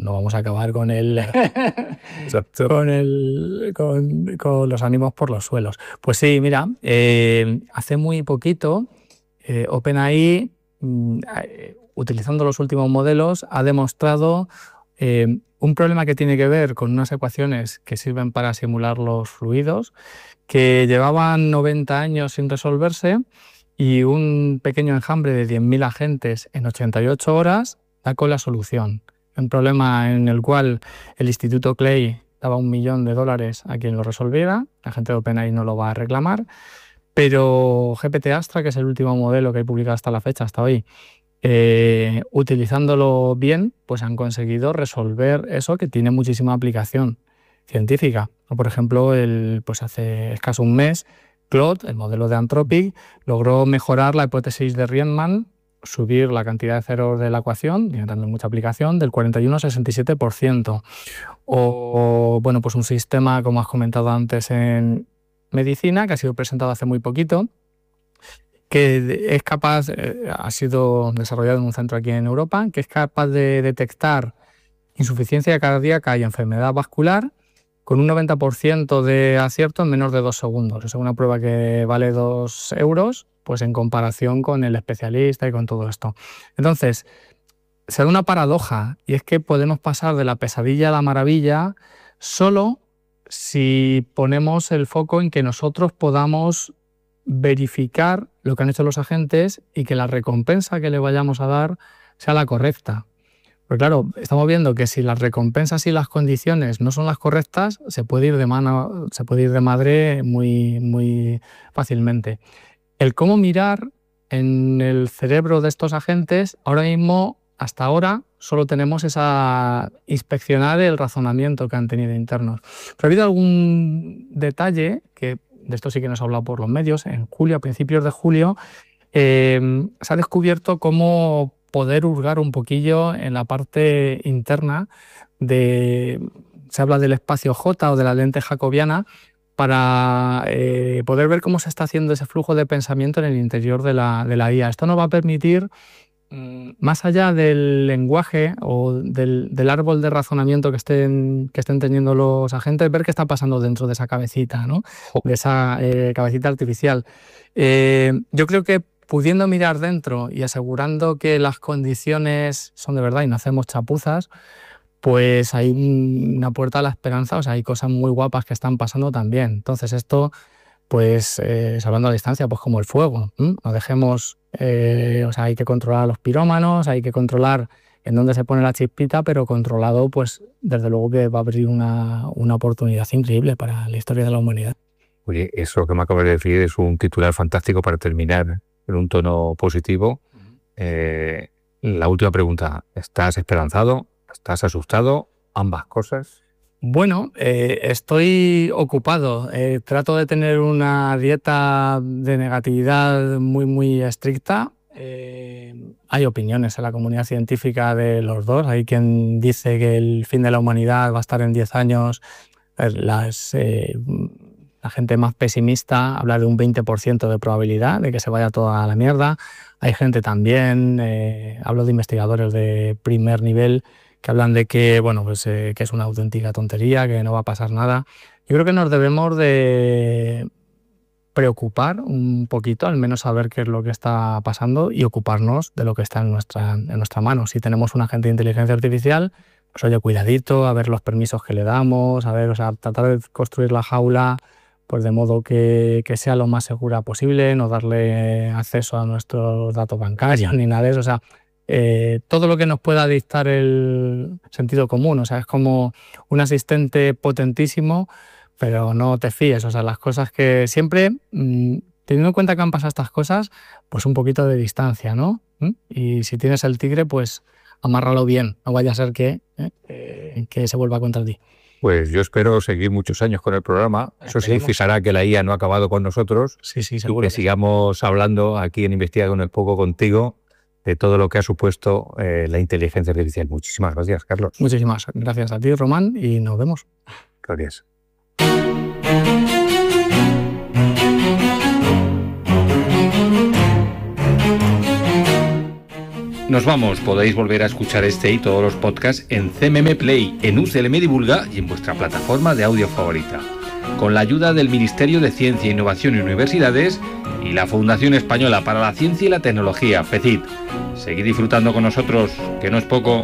no vamos a acabar con Exacto. con los ánimos por los suelos. Pues sí, mira, hace muy poquito OpenAI, utilizando los últimos modelos, ha demostrado un problema que tiene que ver con unas ecuaciones que sirven para simular los fluidos, que llevaban 90 años sin resolverse, y un pequeño enjambre de 10.000 agentes en 88 horas da con la solución. Un problema en el cual el Instituto Clay daba $1 millón a quien lo resolviera. La gente de OpenAI no lo va a reclamar, pero GPT Astra, que es el último modelo que he publicado hasta la fecha, hasta hoy, utilizándolo bien, pues han conseguido resolver eso, que tiene muchísima aplicación científica. Por ejemplo, pues hace escaso un mes, Claude, el modelo de Anthropic, logró mejorar la hipótesis de Riemann, subir la cantidad de ceros de la ecuación, generando mucha aplicación, del 41 al 67%. O, bueno, pues un sistema, como has comentado antes, en medicina, que ha sido presentado hace muy poquito, que es capaz, ha sido desarrollado en un centro aquí en Europa, que es capaz de detectar insuficiencia cardíaca y enfermedad vascular con un 90% de acierto en menos de 2 segundos. Es una prueba que vale 2 euros, pues en comparación con el especialista y con todo esto. Entonces, se da una paradoja, y es que podemos pasar de la pesadilla a la maravilla solo si ponemos el foco en que nosotros podamos verificar lo que han hecho los agentes y que la recompensa que le vayamos a dar sea la correcta. Pero claro, estamos viendo que si las recompensas y las condiciones no son las correctas, se puede ir de madre muy, muy fácilmente. El cómo mirar en el cerebro de estos agentes, ahora mismo, hasta ahora, solo tenemos inspeccionar el razonamiento que han tenido internos. Pero ha habido algún detalle, que de esto sí que nos ha hablado por los medios, en julio, a principios de julio, se ha descubierto cómo poder hurgar un poquillo en la parte interna se habla del espacio J o de la lente jacobiana, para poder ver cómo se está haciendo ese flujo de pensamiento en el interior de la IA. Esto nos va a permitir, más allá del lenguaje o del árbol de razonamiento que estén teniendo los agentes, ver qué está pasando dentro de esa cabecita, ¿no? De esa cabecita artificial. Yo creo que pudiendo mirar dentro y asegurando que las condiciones son de verdad y no hacemos chapuzas, pues hay una puerta a la esperanza. O sea, hay cosas muy guapas que están pasando también. Entonces esto, pues salvando a distancia, pues como el fuego, ¿no? No dejemos, o sea, hay que controlar a los pirómanos, hay que controlar en dónde se pone la chispita, pero controlado, pues desde luego que va a abrir una oportunidad increíble para la historia de la humanidad. Oye, eso que me acabas de decir es un titular fantástico para terminar en un tono positivo. La última pregunta, ¿estás esperanzado? ¿Estás asustado? ¿Ambas cosas? Bueno, estoy ocupado. Trato de tener una dieta de negatividad muy, muy estricta. Hay opiniones en la comunidad científica de los dos. Hay quien dice que el fin de la humanidad va a estar en 10 años. La gente más pesimista habla de un 20% de probabilidad de que se vaya toda a la mierda. Hay gente también, hablo de investigadores de primer nivel, que hablan de que, bueno, pues, que es una auténtica tontería, que no va a pasar nada. Yo creo que nos debemos de preocupar un poquito, al menos saber qué es lo que está pasando y ocuparnos de lo que está en nuestra mano. Si tenemos un agente de inteligencia artificial, pues oye, cuidadito, a ver los permisos que le damos, a ver, o sea, tratar de construir la jaula pues de modo que sea lo más segura posible, no darle acceso a nuestros datos bancarios ni nada de eso. O sea, todo lo que nos pueda dictar el sentido común. O sea, es como un asistente potentísimo, pero no te fíes. O sea, las cosas que siempre, teniendo en cuenta que han pasado estas cosas, pues un poquito de distancia, ¿no? Y si tienes el tigre, pues amárralo bien. No vaya a ser que se vuelva contra ti. Pues yo espero seguir muchos años con el programa. Eso significará que la IA no ha acabado con nosotros. Sí, y que sigamos hablando aquí en Investiga con el Poco contigo de todo lo que ha supuesto la inteligencia artificial. Muchísimas gracias, Carlos. Muchísimas gracias a ti, Román, y nos vemos. Gracias. Nos vamos, podéis volver a escuchar este y todos los podcasts en CMM Play, en UCLM Divulga y en vuestra plataforma de audio favorita. Con la ayuda del Ministerio de Ciencia, Innovación y Universidades y la Fundación Española para la Ciencia y la Tecnología, FECIT. Seguid disfrutando con nosotros, que no es poco.